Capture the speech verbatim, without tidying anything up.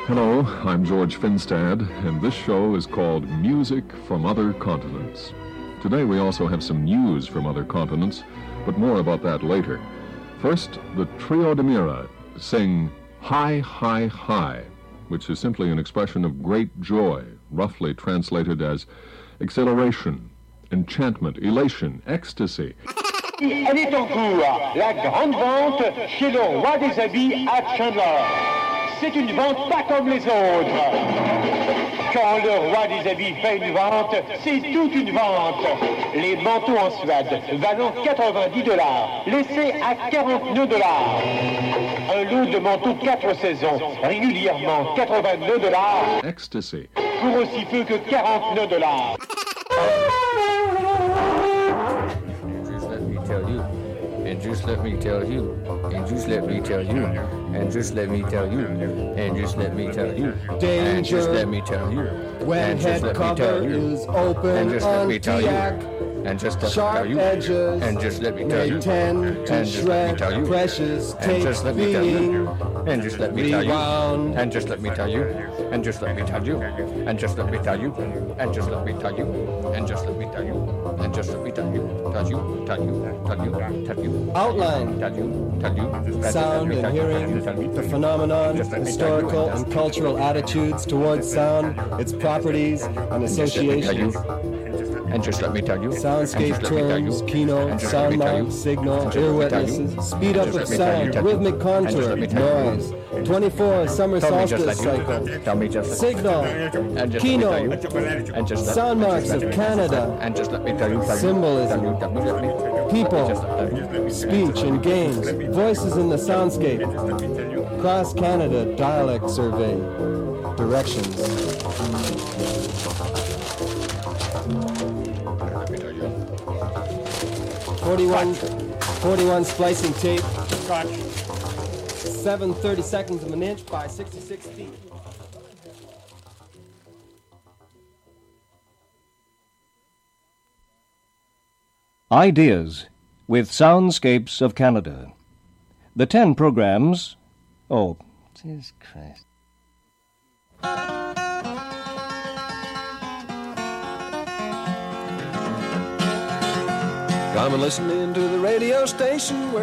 Hello, I'm George Finstad, and this show is called Music from Other Continents. Today we also have some news from other continents, but more about that later. First, the Trio de Mira sing Hi, Hi, Hi, which is simply an expression of great joy, roughly translated as exhilaration, enchantment, elation, ecstasy. Elle est en cours, la grande vente chez le roi des habits à Chandler. C'est une vente pas comme les autres. Quand le roi des habits fait une vente, c'est toute une vente. Les manteaux en Suède valant quatre-vingt-dix dollars, laissés à quarante-neuf dollars. Un lot de manteaux quatre saisons, régulièrement quatre-vingt-neuf dollars. Ecstasy. Pour aussi peu que quarante-neuf dollars. And just let me tell you, and just let me tell you, and just let me tell you, and just let me tell you, and just let me tell you, when head cover is open and just let on me tell you, Tiac, and just let me sharp tell you, edges and just let me tell you, may tend to and just let me tell you, precious and tape just let me tell being you, and just let me tell you, rewound. and just let me tell you, and just let me tell you, and just let me tell you, and just let me tell you, and just let me tell you, and just let me tell you, tell you, tell you, tell you, tell you, Outline. tell you, tell you, Sound and hearing, the phenomenon, historical and cultural attitudes towards sound, its properties and associations, and just let me tell you, soundscape terms, keynote, sound mark, signal, ear witnesses, speed up of sound, rhythmic contour, noise, twenty-four summer solstice cycle, signal, keynote, sound marks of Canada, and just let me tell you, symbolism, people, speech and games, voices in the soundscape, Cross Canada Dialect Survey, directions. forty-one, forty-one splicing tape, seven thirty seconds of an inch by sixty-six feet. Ideas with Soundscapes of Canada. The ten programs... Oh, Jesus Christ. Come and listen in to the radio station where